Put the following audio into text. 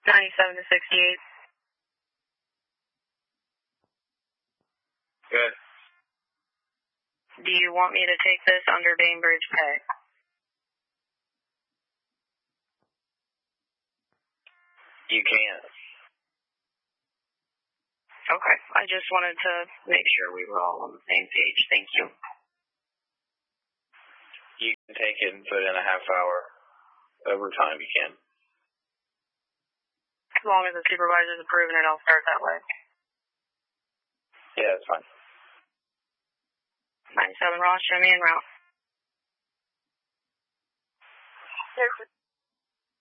97 to 68. Good. Do you want me to take this under Bainbridge Pay? You can. Okay. I just wanted to make sure we were all on the same page. Thank you. You can take it and put in a half hour overtime. You can. As long as the supervisor's approving it, I'll start that way. Yeah, that's fine. 97 Ross, show me en route.